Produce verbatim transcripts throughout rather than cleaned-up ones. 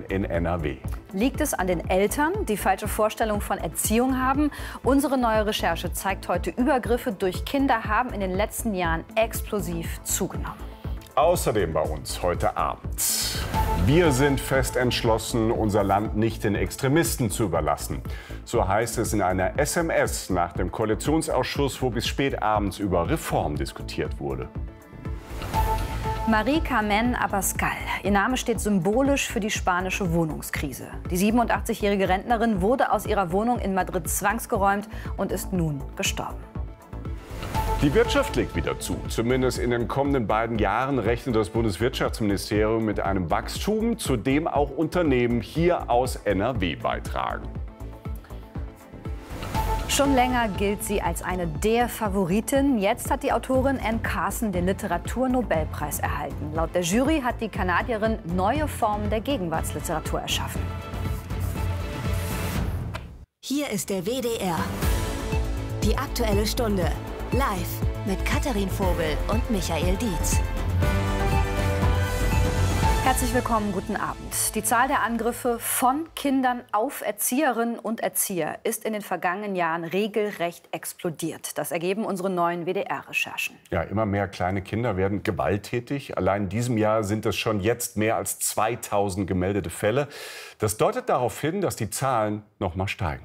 in N R W. Liegt es an den Eltern, die falsche Vorstellung von Erziehung haben? Unsere neue Recherche zeigt heute, Übergriffe durch Kinder haben in den letzten Jahren explosiv zugenommen. Außerdem bei uns heute Abend. Wir sind fest entschlossen, unser Land nicht den Extremisten zu überlassen. So heißt es in einer S M S nach dem Koalitionsausschuss, wo bis spät abends über Reform diskutiert wurde. Marie-Carmen Abascal. Ihr Name steht symbolisch für die spanische Wohnungskrise. Die siebenundachtzigjährige Rentnerin wurde aus ihrer Wohnung in Madrid zwangsgeräumt und ist nun gestorben. Die Wirtschaft legt wieder zu. Zumindest in den kommenden beiden Jahren rechnet das Bundeswirtschaftsministerium mit einem Wachstum, zu dem auch Unternehmen hier aus N R W beitragen. Schon länger gilt sie als eine der Favoriten. Jetzt hat die Autorin Anne Carson den Literaturnobelpreis erhalten. Laut der Jury hat die Kanadierin neue Formen der Gegenwartsliteratur erschaffen. Hier ist der W D R. Die Aktuelle Stunde. Live mit Katharin Vogel und Michael Dietz. Herzlich willkommen, guten Abend. Die Zahl der Angriffe von Kindern auf Erzieherinnen und Erzieher ist in den vergangenen Jahren regelrecht explodiert. Das ergeben unsere neuen W D R-Recherchen. Ja, immer mehr kleine Kinder werden gewalttätig. Allein in diesem Jahr sind es schon jetzt mehr als zweitausend gemeldete Fälle. Das deutet darauf hin, dass die Zahlen noch mal steigen.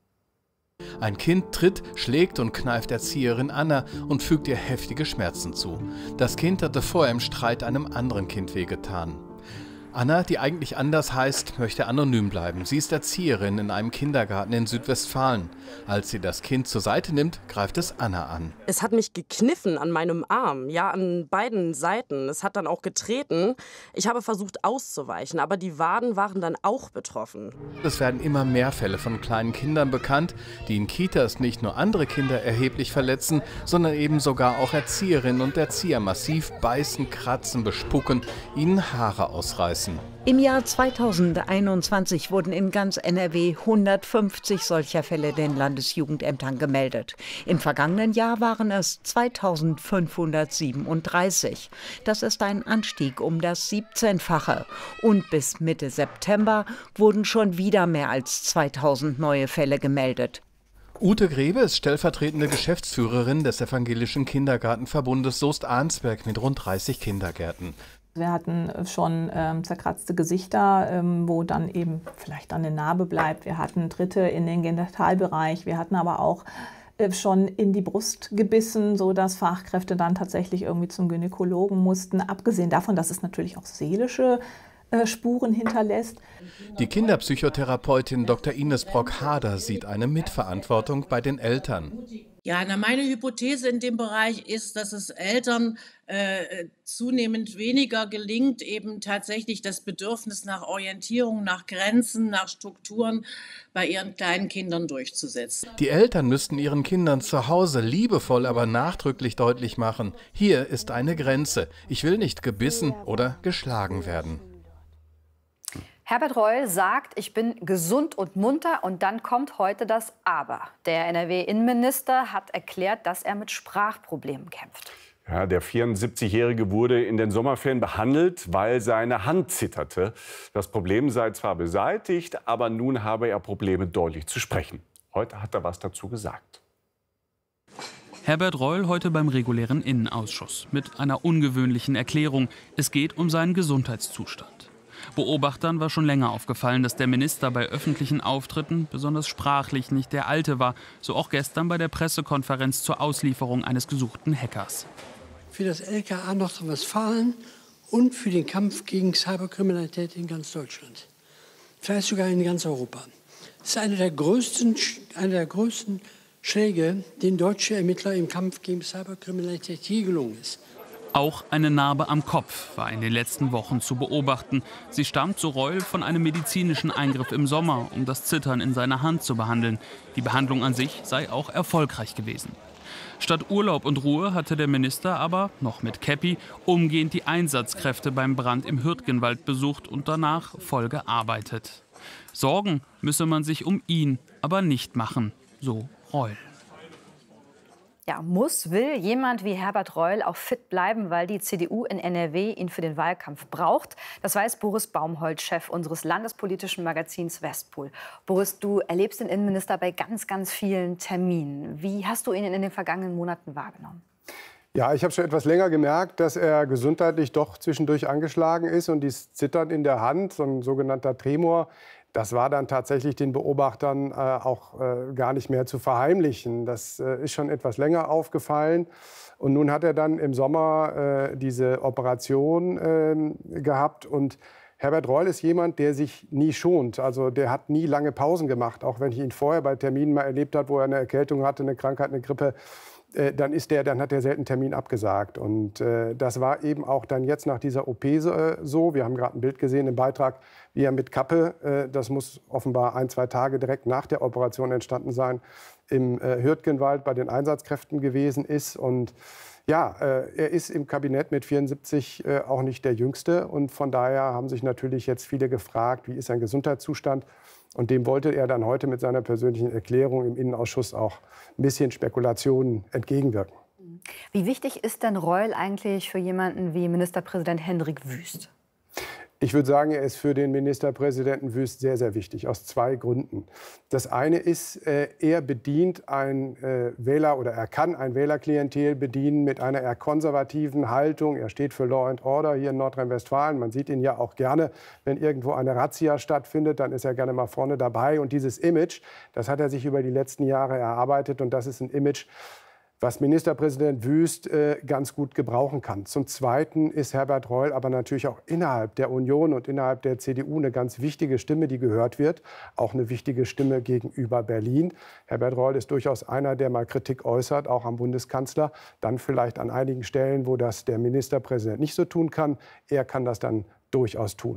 Ein Kind tritt, schlägt und kneift Erzieherin Anna und fügt ihr heftige Schmerzen zu. Das Kind hatte vorher im Streit einem anderen Kind wehgetan. Anna, die eigentlich anders heißt, möchte anonym bleiben. Sie ist Erzieherin in einem Kindergarten in Südwestfalen. Als sie das Kind zur Seite nimmt, greift es Anna an. Es hat mich gekniffen an meinem Arm, ja, an beiden Seiten. Es hat dann auch getreten. Ich habe versucht auszuweichen, aber die Waden waren dann auch betroffen. Es werden immer mehr Fälle von kleinen Kindern bekannt, die in Kitas nicht nur andere Kinder erheblich verletzen, sondern eben sogar auch Erzieherinnen und Erzieher massiv beißen, kratzen, bespucken, ihnen Haare ausreißen. Im Jahr zweitausendeinundzwanzig wurden in ganz N R W hundertfünfzig solcher Fälle den Landesjugendämtern gemeldet. Im vergangenen Jahr waren es zweitausendfünfhundertsiebenunddreißig. Das ist ein Anstieg um das siebzehnfache. Und bis Mitte September wurden schon wieder mehr als zweitausend neue Fälle gemeldet. Ute Grebe ist stellvertretende Geschäftsführerin des Evangelischen Kindergartenverbundes Soest-Arnsberg mit rund dreißig Kindergärten. Wir hatten schon ähm, zerkratzte Gesichter, ähm, wo dann eben vielleicht dann eine Narbe bleibt. Wir hatten Tritte in den Genitalbereich. Wir hatten aber auch äh, schon in die Brust gebissen, sodass Fachkräfte dann tatsächlich irgendwie zum Gynäkologen mussten. Abgesehen davon, dass es natürlich auch seelische äh, Spuren hinterlässt. Die Kinderpsychotherapeutin Doktor Ines Brock-Hader sieht eine Mitverantwortung bei den Eltern. Ja, na, meine Hypothese in dem Bereich ist, dass es Eltern äh, zunehmend weniger gelingt, eben tatsächlich das Bedürfnis nach Orientierung, nach Grenzen, nach Strukturen bei ihren kleinen Kindern durchzusetzen. Die Eltern müssten ihren Kindern zu Hause liebevoll, aber nachdrücklich deutlich machen, hier ist eine Grenze. Ich will nicht gebissen oder geschlagen werden. Herbert Reul sagt, ich bin gesund und munter, und dann kommt heute das Aber. Der N R W-Innenminister hat erklärt, dass er mit Sprachproblemen kämpft. Ja, der vierundsiebzigjährige wurde in den Sommerferien behandelt, weil seine Hand zitterte. Das Problem sei zwar beseitigt, aber nun habe er Probleme, deutlich zu sprechen. Heute hat er was dazu gesagt. Herbert Reul heute beim regulären Innenausschuss mit einer ungewöhnlichen Erklärung. Es geht um seinen Gesundheitszustand. Beobachtern war schon länger aufgefallen, dass der Minister bei öffentlichen Auftritten besonders sprachlich nicht der Alte war. So auch gestern bei der Pressekonferenz zur Auslieferung eines gesuchten Hackers. Für das L K A Nordrhein-Westfalen und für den Kampf gegen Cyberkriminalität in ganz Deutschland. Vielleicht sogar in ganz Europa. Das ist einer der größten, einer der größten Schläge, den deutsche Ermittler im Kampf gegen Cyberkriminalität je gelungen ist. Auch eine Narbe am Kopf war in den letzten Wochen zu beobachten. Sie stammt, so Reul, von einem medizinischen Eingriff im Sommer, um das Zittern in seiner Hand zu behandeln. Die Behandlung an sich sei auch erfolgreich gewesen. Statt Urlaub und Ruhe hatte der Minister aber, noch mit Käppi, umgehend die Einsatzkräfte beim Brand im Hürtgenwald besucht und danach voll gearbeitet. Sorgen müsse man sich um ihn aber nicht machen, so Reul. Ja, muss, will jemand wie Herbert Reul auch fit bleiben, weil die C D U in N R W ihn für den Wahlkampf braucht? Das weiß Boris Baumholdt, Chef unseres landespolitischen Magazins Westpol. Boris, du erlebst den Innenminister bei ganz, ganz vielen Terminen. Wie hast du ihn in den vergangenen Monaten wahrgenommen? Ja, ich habe schon etwas länger gemerkt, dass er gesundheitlich doch zwischendurch angeschlagen ist. Und dieses Zittern in der Hand, so ein sogenannter Tremor, das war dann tatsächlich den Beobachtern äh, auch äh, gar nicht mehr zu verheimlichen. Das äh, ist schon etwas länger aufgefallen. Und nun hat er dann im Sommer äh, diese Operation äh, gehabt. Und Herbert Reul ist jemand, der sich nie schont. Also der hat nie lange Pausen gemacht. Auch wenn ich ihn vorher bei Terminen mal erlebt habe, wo er eine Erkältung hatte, eine Krankheit, eine Grippe, dann ist der, dann hat er selten einen Termin abgesagt. Und äh, das war eben auch dann jetzt nach dieser O P so. Äh, so. Wir haben gerade ein Bild gesehen im Beitrag, wie er mit Kappe, äh, das muss offenbar ein, zwei Tage direkt nach der Operation entstanden sein, im äh, Hürtgenwald bei den Einsatzkräften gewesen ist. Und ja, äh, er ist im Kabinett mit vierundsiebzig äh, auch nicht der Jüngste. Und von daher haben sich natürlich jetzt viele gefragt, wie ist sein Gesundheitszustand? Und dem wollte er dann heute mit seiner persönlichen Erklärung im Innenausschuss auch ein bisschen Spekulationen entgegenwirken. Wie wichtig ist denn Reul eigentlich für jemanden wie Ministerpräsident Hendrik Wüst? Ich würde sagen, er ist für den Ministerpräsidenten Wüst sehr, sehr wichtig, aus zwei Gründen. Das eine ist, er bedient ein Wähler oder er kann ein Wählerklientel bedienen mit einer eher konservativen Haltung. Er steht für Law and Order hier in Nordrhein-Westfalen. Man sieht ihn ja auch gerne, wenn irgendwo eine Razzia stattfindet, dann ist er gerne mal vorne dabei. Und dieses Image, das hat er sich über die letzten Jahre erarbeitet. Und das ist ein Image, was Ministerpräsident Wüst äh, ganz gut gebrauchen kann. Zum Zweiten ist Herbert Reul aber natürlich auch innerhalb der Union und innerhalb der C D U eine ganz wichtige Stimme, die gehört wird. Auch eine wichtige Stimme gegenüber Berlin. Herbert Reul ist durchaus einer, der mal Kritik äußert, auch am Bundeskanzler. Dann vielleicht an einigen Stellen, wo das der Ministerpräsident nicht so tun kann. Er kann das dann durchaus tun.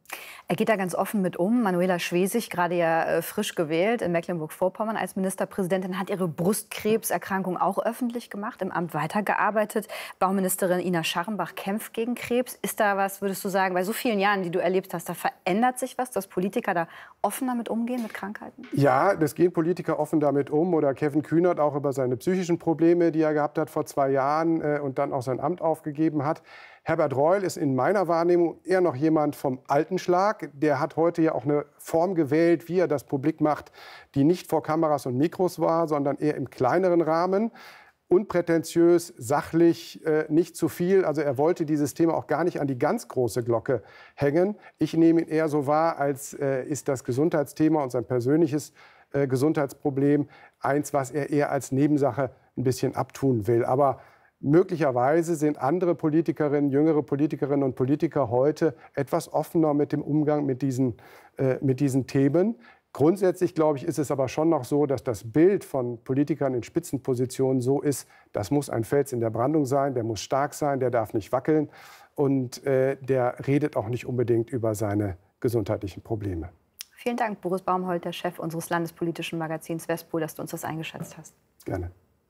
Er geht da ganz offen mit um. Manuela Schwesig, gerade ja äh, frisch gewählt in Mecklenburg-Vorpommern als Ministerpräsidentin, hat ihre Brustkrebserkrankung auch öffentlich gemacht, im Amt weitergearbeitet. Bauministerin Ina Scharrenbach kämpft gegen Krebs. Ist da was, würdest du sagen, bei so vielen Jahren, die du erlebt hast, da verändert sich was, dass Politiker da offen damit umgehen, mit Krankheiten? Ja, das gehen Politiker offen damit um. Oder Kevin Kühnert auch über seine psychischen Probleme, die er gehabt hat vor zwei Jahren äh, und dann auch sein Amt aufgegeben hat. Herbert Reul ist in meiner Wahrnehmung eher noch jemand vom alten Schlag. Der hat heute ja auch eine Form gewählt, wie er das publik macht, die nicht vor Kameras und Mikros war, sondern eher im kleineren Rahmen. Unprätentiös, sachlich, äh, nicht zu viel. Also er wollte dieses Thema auch gar nicht an die ganz große Glocke hängen. Ich nehme ihn eher so wahr, als äh, ist das Gesundheitsthema und sein persönliches äh, Gesundheitsproblem eins, was er eher als Nebensache ein bisschen abtun will. Aber möglicherweise sind andere Politikerinnen, jüngere Politikerinnen und Politiker heute etwas offener mit dem Umgang mit diesen, äh, mit diesen Themen. Grundsätzlich, glaube ich, ist es aber schon noch so, dass das Bild von Politikern in Spitzenpositionen so ist, das muss ein Fels in der Brandung sein, der muss stark sein, der darf nicht wackeln und äh, der redet auch nicht unbedingt über seine gesundheitlichen Probleme. Vielen Dank, Boris Baumholdt, der Chef unseres landespolitischen Magazins Westpol, dass du uns das eingeschätzt hast. Gerne.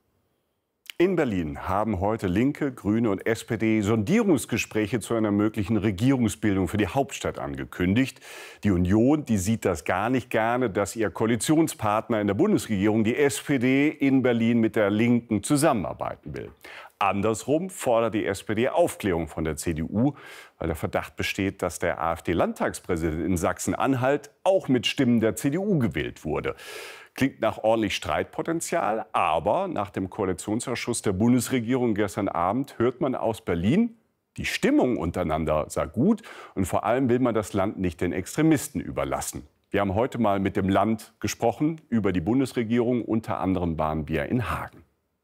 In Berlin haben heute Linke, Grüne und S P D Sondierungsgespräche zu einer möglichen Regierungsbildung für die Hauptstadt angekündigt. Die Union, die sieht das gar nicht gerne, dass ihr Koalitionspartner in der Bundesregierung, die S P D, in Berlin mit der Linken zusammenarbeiten will. Andersrum fordert die S P D Aufklärung von der C D U, weil der Verdacht besteht, dass der AfD-Landtagspräsident in Sachsen-Anhalt auch mit Stimmen der C D U gewählt wurde. Klingt nach ordentlich Streitpotenzial, aber nach dem Koalitionsausschuss der Bundesregierung gestern Abend hört man aus Berlin, die Stimmung untereinander sei gut und vor allem will man das Land nicht den Extremisten überlassen. Wir haben heute mal mit dem Land gesprochen über die Bundesregierung, unter anderem waren wir in Hagen.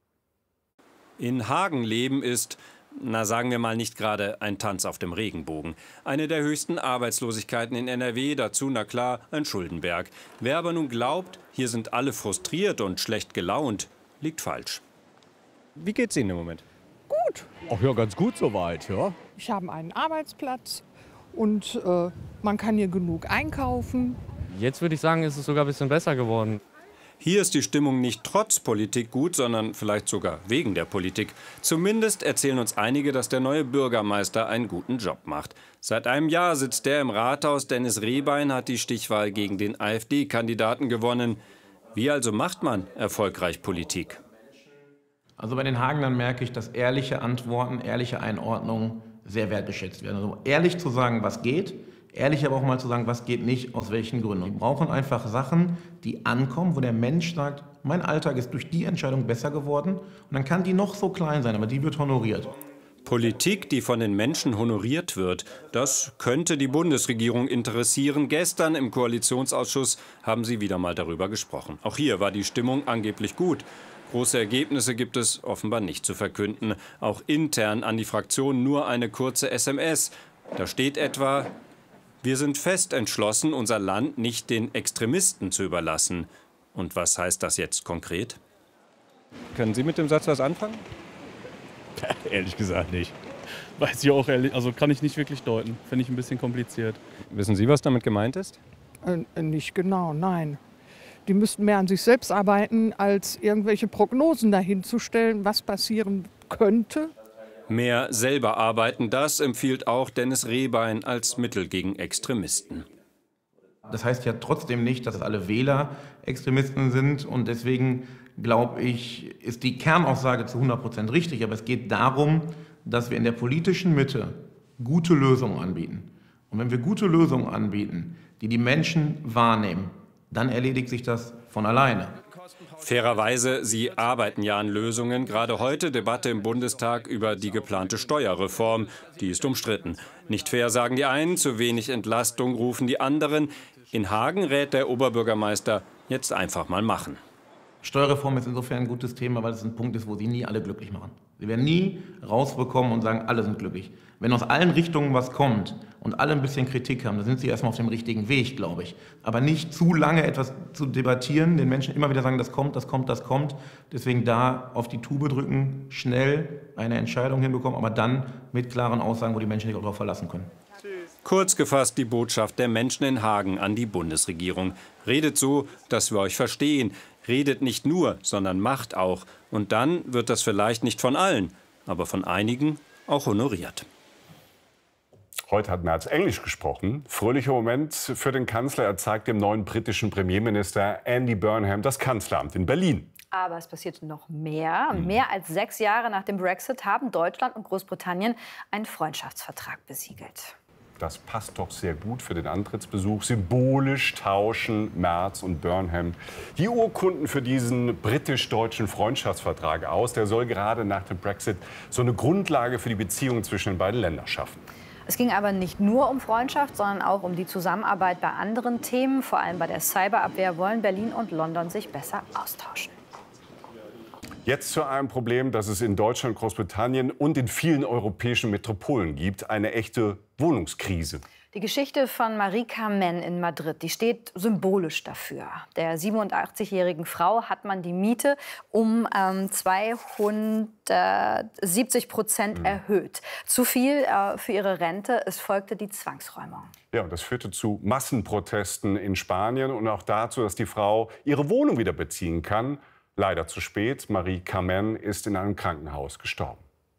In Hagen leben ist, na sagen wir mal, nicht gerade ein Tanz auf dem Regenbogen. Eine der höchsten Arbeitslosigkeiten in N R W, dazu, na klar, ein Schuldenberg. Wer aber nun glaubt, hier sind alle frustriert und schlecht gelaunt, liegt falsch. Wie geht's Ihnen im Moment? Gut. Ach ja, ganz gut soweit, ja. Ich habe einen Arbeitsplatz und äh, man kann hier genug einkaufen. Jetzt würde ich sagen, ist es sogar ein bisschen besser geworden. Hier ist die Stimmung nicht trotz Politik gut, sondern vielleicht sogar wegen der Politik. Zumindest erzählen uns einige, dass der neue Bürgermeister einen guten Job macht. Seit einem Jahr sitzt er im Rathaus. Dennis Rehbein hat die Stichwahl gegen den AfD-Kandidaten gewonnen. Wie also macht man erfolgreich Politik? Also bei den Hagenern merke ich, dass ehrliche Antworten, ehrliche Einordnungen sehr wertgeschätzt werden. Also ehrlich zu sagen, was geht, ehrlich aber auch mal zu sagen, was geht nicht, aus welchen Gründen. Wir brauchen einfach Sachen, die ankommen, wo der Mensch sagt, mein Alltag ist durch die Entscheidung besser geworden. Und dann kann die noch so klein sein, aber die wird honoriert. Politik, die von den Menschen honoriert wird, das könnte die Bundesregierung interessieren. Gestern im Koalitionsausschuss haben sie wieder mal darüber gesprochen. Auch hier war die Stimmung angeblich gut. Große Ergebnisse gibt es offenbar nicht zu verkünden. Auch intern an die Fraktion nur eine kurze S M S. Da steht etwa: Wir sind fest entschlossen, unser Land nicht den Extremisten zu überlassen. Und was heißt das jetzt konkret? Können Sie mit dem Satz was anfangen? Ehrlich gesagt nicht. Weiß ich auch ehrlich, also kann ich nicht wirklich deuten. Finde ich ein bisschen kompliziert. Wissen Sie, was damit gemeint ist? Äh, nicht genau, nein. Die müssten mehr an sich selbst arbeiten, als irgendwelche Prognosen dahin zu stellen, was passieren könnte. Mehr selber arbeiten, das empfiehlt auch Dennis Rehbein als Mittel gegen Extremisten. Das heißt ja trotzdem nicht, dass alle Wähler Extremisten sind. Und deswegen, glaube ich, ist die Kernaussage zu hundert Prozent richtig. Aber es geht darum, dass wir in der politischen Mitte gute Lösungen anbieten. Und wenn wir gute Lösungen anbieten, die die Menschen wahrnehmen, dann erledigt sich das von alleine. Fairerweise, Sie arbeiten ja an Lösungen. Gerade heute Debatte im Bundestag über die geplante Steuerreform. Die ist umstritten. Nicht fair, sagen die einen, zu wenig Entlastung rufen die anderen. In Hagen rät der Oberbürgermeister, jetzt einfach mal machen. Steuerreform ist insofern ein gutes Thema, weil es ein Punkt ist, wo Sie nie alle glücklich machen. Sie werden nie rausbekommen und sagen, alle sind glücklich. Wenn aus allen Richtungen was kommt und alle ein bisschen Kritik haben, dann sind Sie erstmal auf dem richtigen Weg, glaube ich. Aber nicht zu lange etwas zu debattieren, den Menschen immer wieder sagen, das kommt, das kommt, das kommt. Deswegen da auf die Tube drücken, schnell eine Entscheidung hinbekommen, aber dann mit klaren Aussagen, wo die Menschen sich auch darauf verlassen können. Kurz gefasst die Botschaft der Menschen in Hagen an die Bundesregierung. Redet so, dass wir euch verstehen. Redet nicht nur, sondern macht auch. Und dann wird das vielleicht nicht von allen, aber von einigen auch honoriert. Heute hat Merz Englisch gesprochen. Fröhlicher Moment für den Kanzler. Er zeigt dem neuen britischen Premierminister Andy Burnham das Kanzleramt in Berlin. Aber es passiert noch mehr. Mehr als sechs Jahre nach dem Brexit haben Deutschland und Großbritannien einen Freundschaftsvertrag besiegelt. Das passt doch sehr gut für den Antrittsbesuch. Symbolisch tauschen Merz und Burnham die Urkunden für diesen britisch-deutschen Freundschaftsvertrag aus. Der soll gerade nach dem Brexit so eine Grundlage für die Beziehungen zwischen den beiden Ländern schaffen. Es ging aber nicht nur um Freundschaft, sondern auch um die Zusammenarbeit bei anderen Themen. Vor allem bei der Cyberabwehr wollen Berlin und London sich besser austauschen. Jetzt zu einem Problem, das es in Deutschland, Großbritannien und in vielen europäischen Metropolen gibt. Eine echte Wohnungskrise. Die Geschichte von Marie Carmen in Madrid, die steht symbolisch dafür. Der siebenundachtzigjährigen Frau hat man die Miete um ähm, zweihundertsiebzig Prozent mhm. erhöht. Zu viel äh, für ihre Rente. Es folgte die Zwangsräumung. Ja, und das führte zu Massenprotesten in Spanien und auch dazu, dass die Frau ihre Wohnung wieder beziehen kann. Leider zu spät. Marie Carmen ist in einem Krankenhaus gestorben.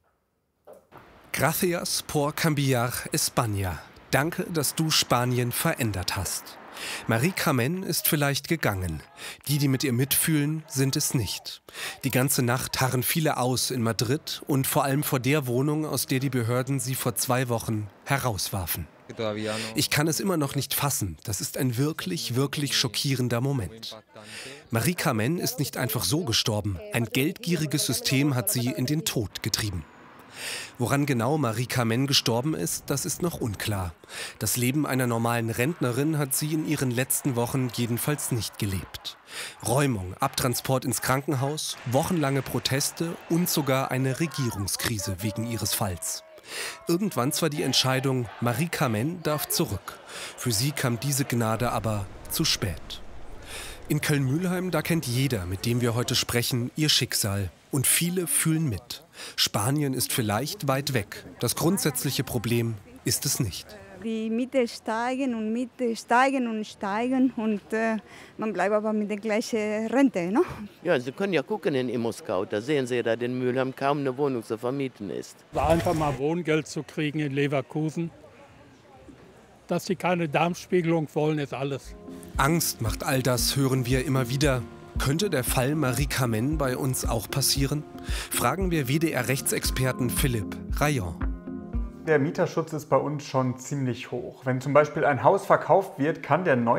Gracias por cambiar España. Danke, dass du Spanien verändert hast. Marie Carmen ist vielleicht gegangen. Die, die mit ihr mitfühlen, sind es nicht. Die ganze Nacht harren viele aus in Madrid und vor allem vor der Wohnung, aus der die Behörden sie vor zwei Wochen herauswarfen. Ich kann es immer noch nicht fassen. Das ist ein wirklich, wirklich schockierender Moment. Marie Carmen ist nicht einfach so gestorben. Ein geldgieriges System hat sie in den Tod getrieben. Woran genau Marie Carmen gestorben ist, das ist noch unklar. Das Leben einer normalen Rentnerin hat sie in ihren letzten Wochen jedenfalls nicht gelebt. Räumung, Abtransport ins Krankenhaus, wochenlange Proteste und sogar eine Regierungskrise wegen ihres Falls. Irgendwann zwar die Entscheidung, Marie Carmen darf zurück. Für sie kam diese Gnade aber zu spät. In Köln-Mülheim, da kennt jeder, mit dem wir heute sprechen, ihr Schicksal. Und viele fühlen mit. Spanien ist vielleicht weit weg. Das grundsätzliche Problem ist es nicht. Die Miete steigen und Miete steigen und steigen und äh, man bleibt aber mit der gleichen Rente. Ne? Ja, Sie können ja gucken in ImmoScout, da sehen Sie, dass in Mülheim kaum eine Wohnung zu vermieten ist. Einfach mal Wohngeld zu kriegen in Leverkusen. Dass sie keine Darmspiegelung wollen, ist alles. Angst macht all das, hören wir immer wieder. Könnte der Fall Marie Carmen bei uns auch passieren? Fragen wir W D R-Rechtsexperten Philipp Rayon. Der Mieterschutz ist bei uns schon ziemlich hoch. Wenn zum Beispiel ein Haus verkauft wird, kann der neue